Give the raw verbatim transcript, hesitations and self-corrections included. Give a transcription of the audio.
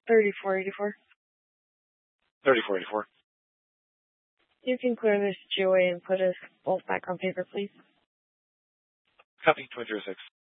thirty-four eighty-four. thirty-four eighty-four. You can clear this G O A and put us both back on paper, please. Copy, two zero six.